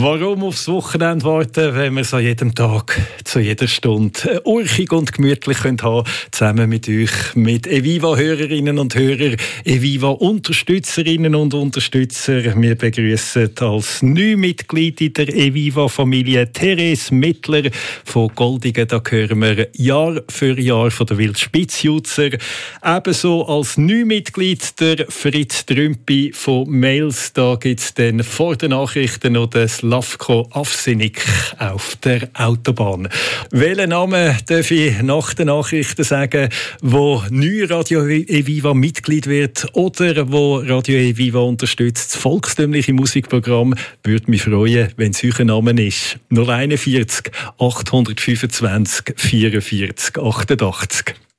Warum aufs Wochenende warten, wenn wir es an jedem Tag, zu jeder Stunde urchig und gemütlich haben können, zusammen mit euch, mit Eviva-Hörerinnen und Hörern, Eviva-Unterstützerinnen und Unterstützer. Wir begrüßen als neues Mitglied in der Eviva-Familie Therese Mittler von Goldingen. Da hören wir Jahr für Jahr von der Wildspitz-Jutzer. Ebenso als neues Mitglied der Fritz Trümpi von Mails. Da gibt es dann vor den Nachrichten noch den Slavko Avsenik auf der Autobahn. Welchen Namen darf ich nach den Nachrichten sagen, wo neu Radio Eviva Mitglied wird oder wo Radio Eviva unterstützt? Das volkstümliche Musikprogramm würde mich freuen, wenn es euer Name ist. 041 825 44 88.